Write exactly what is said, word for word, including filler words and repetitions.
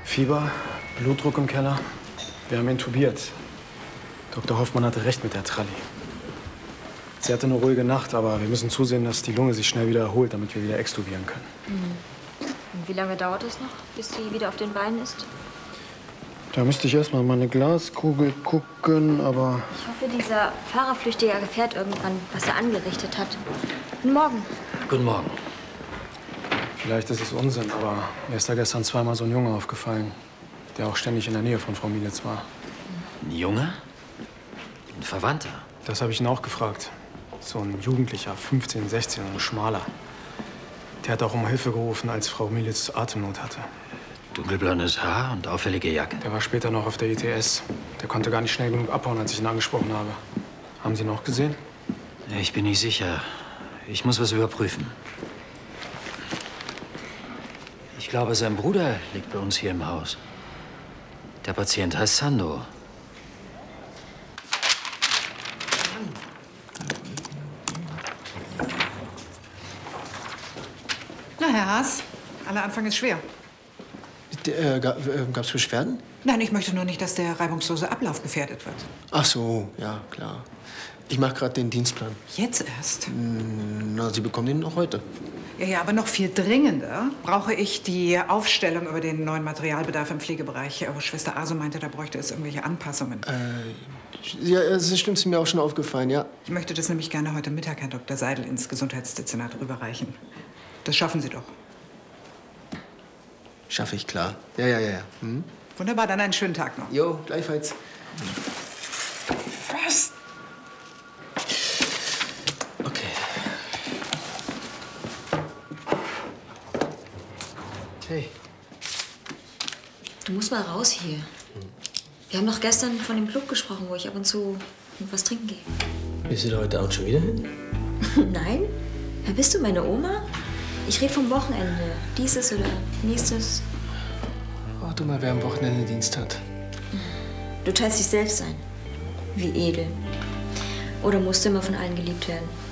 Fieber, Blutdruck im Keller. Wir haben intubiert. Doktor Hoffmann hatte recht mit der Tralli. Sie hatte eine ruhige Nacht, aber wir müssen zusehen, dass die Lunge sich schnell wieder erholt, damit wir wieder extubieren können. Mhm. Und wie lange dauert es noch, bis sie wieder auf den Beinen ist? Da müsste ich erst mal meine Glaskugel gucken, aber... Ich hoffe, dieser Fahrerflüchtiger erfährt irgendwann, was er angerichtet hat. Guten Morgen. Guten Morgen. Vielleicht ist es Unsinn, aber mir ist da gestern zweimal so ein Junge aufgefallen, der auch ständig in der Nähe von Frau Mielitz war. Ein Junge? Ein Verwandter? Das habe ich ihn auch gefragt. So ein Jugendlicher, fünfzehn, sechzehn, ein schmaler. Der hat auch um Hilfe gerufen, als Frau Mielitz Atemnot hatte. Dunkelblondes Haar und auffällige Jacke. Der war später noch auf der I T S. Der konnte gar nicht schnell genug abhauen, als ich ihn angesprochen habe. Haben Sie ihn auch gesehen? Ich bin nicht sicher. Ich muss was überprüfen. Ich glaube, sein Bruder liegt bei uns hier im Haus. Der Patient heißt Sando. Na, Herr Haas, aller Anfang ist schwer. Äh, gab es Beschwerden? Nein, ich möchte nur nicht, dass der reibungslose Ablauf gefährdet wird. Ach so, ja, klar. Ich mache gerade den Dienstplan. Jetzt erst? Na, Sie bekommen den noch heute. Ja, ja, aber noch viel dringender brauche ich die Aufstellung über den neuen Materialbedarf im Pflegebereich. Aber Schwester Aso meinte, da bräuchte es irgendwelche Anpassungen. Äh, ja, das stimmt, ist mir auch schon aufgefallen, ja. Ich möchte das nämlich gerne heute Mittag Herrn Doktor Seidel ins Gesundheitsdezernat rüberreichen. Das schaffen Sie doch. Schaffe ich, klar. Ja, ja, ja, ja. Hm? Wunderbar, dann einen schönen Tag noch. Jo, gleichfalls. Was? Okay. Hey. Du musst mal raus hier. Wir haben doch gestern von dem Club gesprochen, wo ich ab und zu was trinken gehe. Bist du da heute Abend schon wieder hin? Nein? Ja, bist du meine Oma? Ich rede vom Wochenende. Dieses oder nächstes. Warte mal, wer am Wochenende Dienst hat. Du teilst dich selbst ein. Wie edel. Oder musst du immer von allen geliebt werden?